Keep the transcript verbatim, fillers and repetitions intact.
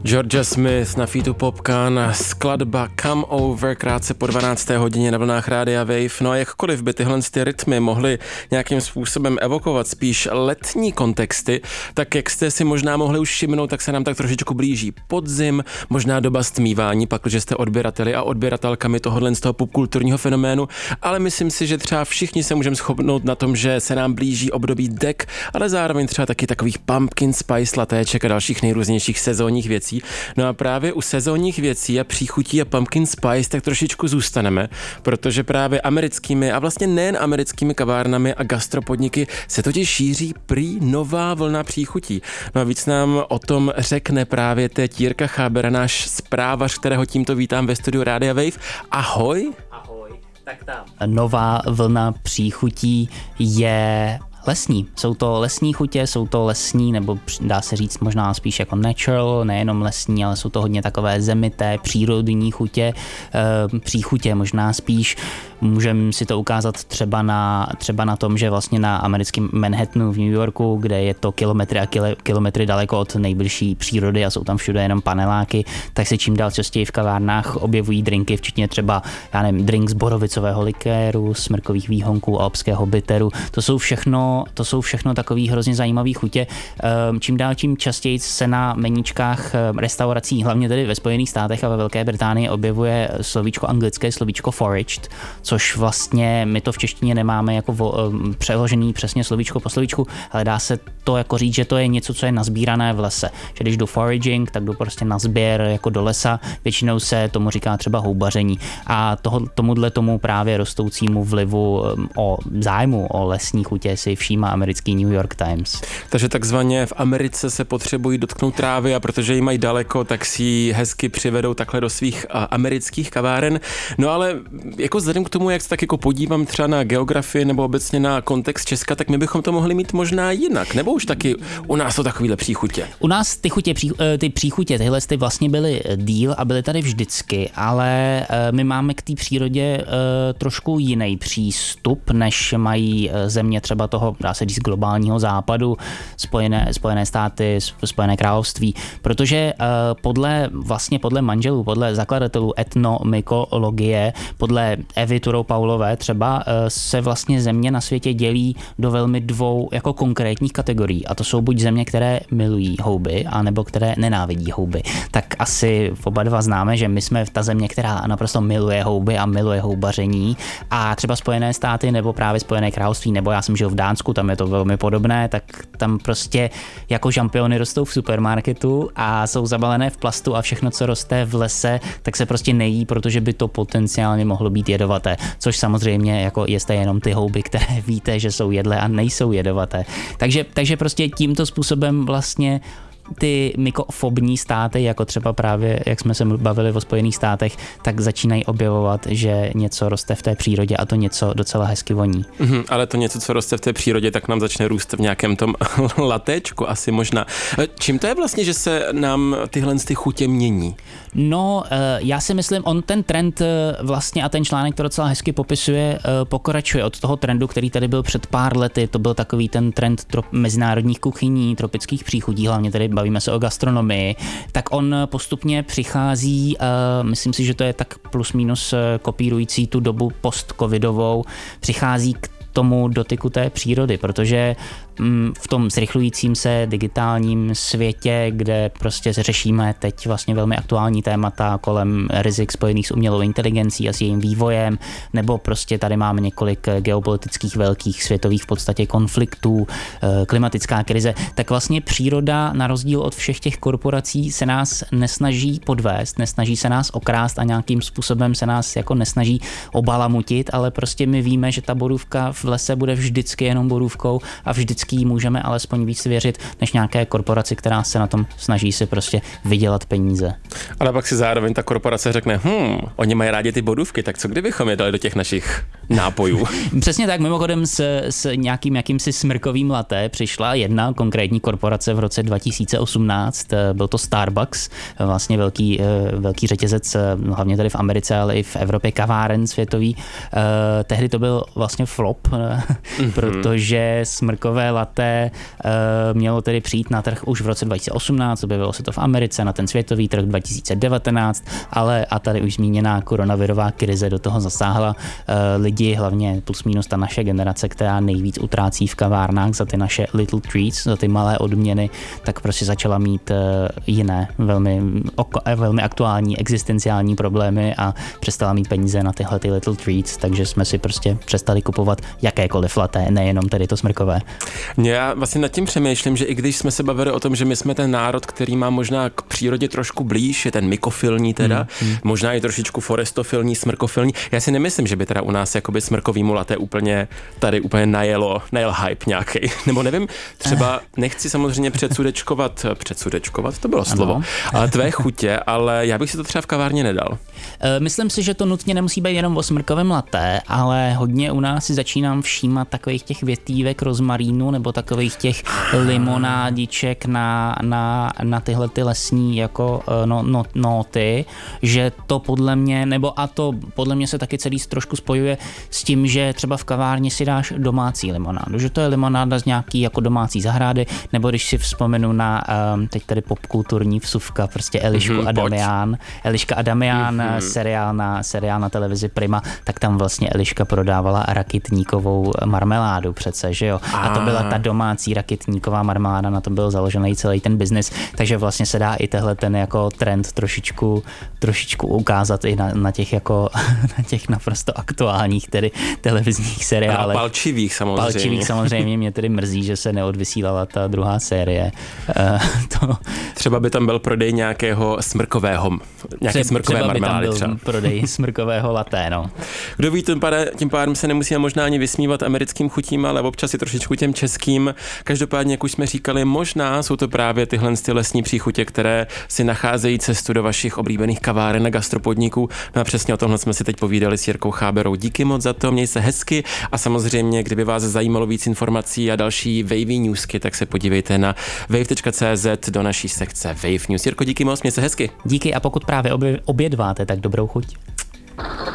Georgia Smith na featu Popcan, skladba Come Over krátce po dvanácté hodině na vlnách Rádia Wave. No a jakkoliv by tyhle ty rytmy mohly nějakým způsobem evokovat spíš letní kontexty, tak jak jste si možná mohli už všimnout, tak se nám tak trošičku blíží podzim, možná doba stmívání, pakliže jste odběrateli a odběratelkami tohohle z toho popkulturního fenoménu, ale myslím si, že třeba všichni se můžeme shodnout na tom, že se nám blíží období dek, ale zároveň třeba taky takových pumpkin spice latéček a dalších nejrůznějších sezónních věcí. No a právě u sezónních věcí a příchutí a pumpkin spice tak trošičku zůstaneme, protože právě americkými a vlastně nejen americkými kavárnami a gastropodniky se totiž šíří prý nová vlna příchutí. No a víc nám o tom řekne právě teď Jirka Chábera, náš zprávař, kterého tímto vítám ve studiu Rádia Wave. Ahoj! Ahoj, tak tam. Nová vlna příchutí je lesní. Jsou to lesní chutě, jsou to lesní, nebo dá se říct možná spíš jako natural, nejenom lesní, ale jsou to hodně takové zemité, přírodní chutě, e, příchutě možná spíš. Můžeme si to ukázat třeba na, třeba na tom, že vlastně na americkém Manhattanu v New Yorku, kde je to kilometry a kile, kilometry daleko od nejbližší přírody a jsou tam všude jenom paneláky, tak se čím dál častěji v kavárnách objevují drinky, včetně třeba, já nevím, drink z borovicového likéru, smrkových výhonků, alpského bitteru. To jsou všechno, to jsou všechno takový hrozně zajímavý chutě. Čím dál tím častěji se na meníčkách restaurací, hlavně tedy ve Spojených státech a ve Velké Británii, objevuje slovíčko anglické, slovíčko foraged, což vlastně my to v češtině nemáme jako vo, um, přeložený přesně slovíčko po slovíčku, ale dá se to jako říct, že to je něco, co je nazbírané v lese. Že když jdu foraging, tak jdu prostě na sběr jako do lesa, většinou se tomu říká třeba houbaření. A toho, tomuhle tomu právě rostoucímu vlivu um, o zájmu o lesní chutě si všímá americký New York Times. Takže takzvaně v Americe se potřebují dotknout trávy a protože ji mají daleko, tak si ji hezky přivedou takhle do svých a, amerických kaváren. No ale jako vzhledem k tomu, jak se tak jako podívám třeba na geografii nebo obecně na kontext Česka, tak my bychom to mohli mít možná jinak, nebo už taky u nás jsou takovýhle příchutě? U nás ty chutě, pří, ty příchutě, tyhle ty vlastně byly díl a byly tady vždycky, ale my máme k té přírodě trošku jiný přístup, než mají země třeba toho, dá se říct, globálního západu, Spojené, Spojené státy, Spojené království, protože podle, vlastně podle manželů, podle zakladatelů etnomykologie, podle Evy Turou Paulové třeba se vlastně země na světě dělí do velmi dvou jako konkrétních kategorií. A to jsou buď země, které milují houby, anebo které nenávidí houby. Tak asi oba dva známe, že my jsme ta země, která naprosto miluje houby a miluje houbaření. A třeba Spojené státy nebo právě Spojené království, nebo já jsem žil v Dánsku, tam je to velmi podobné, tak tam prostě jako žampiony rostou v supermarketu a jsou zabalené v plastu a všechno, co roste v lese, tak se prostě nejí, protože by to potenciálně mohlo být jedovaté. Což samozřejmě jako jste jenom ty houby, které víte, že jsou jedlé a nejsou jedovaté. Takže, takže prostě tímto způsobem vlastně ty mykofobní státy, jako třeba právě, jak jsme se bavili o Spojených státech, tak začínají objevovat, že něco roste v té přírodě a to něco docela hezky voní. Mm, ale to něco, co roste v té přírodě, tak nám začne růst v nějakém tom latéčku asi možná. Čím to je vlastně, že se nám tyhle ty chutě mění? No, já si myslím, on ten trend vlastně a ten článek to docela hezky popisuje, pokračuje od toho trendu, který tady byl před pár lety, to byl takový ten trend trop- mezinárodních kuchyní, tropických příchutí, hlavně tady bavíme se o gastronomii, tak on postupně přichází, uh, myslím si, že to je tak plus minus kopírující tu dobu post-covidovou, přichází k tomu dotyku té přírody, protože v tom zrychlujícím se digitálním světě, kde prostě řešíme teď vlastně velmi aktuální témata kolem rizik spojených s umělou inteligencí a s jejím vývojem, nebo prostě tady máme několik geopolitických velkých světových v podstatě konfliktů, klimatická krize, tak vlastně příroda na rozdíl od všech těch korporací se nás nesnaží podvést, nesnaží se nás okrást a nějakým způsobem se nás jako nesnaží obalamutit, ale prostě my víme, že ta borůvka v lese bude vždycky jenom borůvkou a vždycky můžeme alespoň víc věřit, než nějaké korporaci, která se na tom snaží si prostě vydělat peníze. Ale pak si zároveň ta korporace řekne, hm, oni mají rádi ty borůvky, tak co kdybychom je dali do těch našich nápojů. Přesně tak, mimochodem s, s nějakým jakýmsi smrkovým latte přišla jedna konkrétní korporace v roce dva tisíce osmnáct, byl to Starbucks, vlastně velký, velký řetězec, hlavně tady v Americe, ale i v Evropě kaváren světový. Tehdy to byl vlastně flop, mm-hmm. protože smrkové latte mělo tedy přijít na trh už v roce dva tisíce osmnáct, objevilo se to v Americe, na ten světový trh dva tisíce devatenáct, ale a tady už zmíněná koronavirová krize do toho zasáhla lidi, hlavně plus minus ta naše generace, která nejvíc utrácí v kavárnách za ty naše little treats, za ty malé odměny, tak prostě začala mít jiné velmi, velmi aktuální existenciální problémy a přestala mít peníze na tyhle ty little treats, takže jsme si prostě přestali kupovat jakékoliv latte, nejenom tedy to smrkové. Já vlastně nad tím přemýšlím, že i když jsme se bavili o tom, že my jsme ten národ, který má možná k přírodě trošku blíž, je ten mykofilní teda, mm, mm. možná i trošičku forestofilní, smrkofilní. Já si nemyslím, že by teda u nás jakoby smrkovýmu latte úplně tady úplně najelo, najel hype nějaký. Nebo nevím, třeba nechci samozřejmě předsudečkovat, předsudečkovat, to bylo slovo, ano. ale tvé chutě, ale já bych si to třeba v kavárně nedal. Myslím si, že to nutně nemusí být jenom o smrkovém latte, ale hodně u nás si začínám všímat takových těch větívek rozmarínu nebo takových těch limonádiček na, na, na tyhle ty lesní jako no, no, noty, že to podle mě, nebo a to podle mě se taky celý trošku spojuje s tím, že třeba v kavárně si dáš domácí limonádu, že to je limonáda z nějaký jako domácí zahrady, nebo když si vzpomenu na um, teď tady popkulturní vsuvka, prostě Elišku mm-hmm, a Damián, Eliška a Damián, mm-hmm. seriál, na, seriál na televizi Prima, tak tam vlastně Eliška prodávala rakitníkovou marmeládu přece, že jo? A to byla ta domácí rakitníková marmeláda, na to byl založený celý ten biznis, takže vlastně se dá i tehle ten jako trend trošičku, trošičku ukázat i na, na těch jako na těch naprosto aktuálních tedy televizních seriálech. A palčivých samozřejmě. Palčivých samozřejmě, mě tedy mrzí, že se neodvysílala ta druhá série. Uh, to... Třeba by tam byl prodej nějakého smrkového, nějaké Tře- smrkové třeba marmelády. By tam byl třeba. Prodej smrkového latte, no. Kdo ví, tím pádem, tím pádem se nemusíme možná ani vysmívat americkým chutím, ale občas i trošičku těm českým. Každopádně, jak už jsme říkali, možná jsou to právě tyhle ty lesní příchutě, které si nacházejí cestu do vašich oblíbených kaváren a gastropodniků. No a přesně o tomhle jsme si teď povídali s Jirkou Cháberou. Díky moc za to, měj se hezky a samozřejmě, kdyby vás zajímalo víc informací a další Wavy newsky, tak se podívejte na wave tečka cé zet do naší sekce Wave News. Jirko, díky moc, měj se hezky. Díky a pokud právě obě, obědváte, tak dobrou chuť.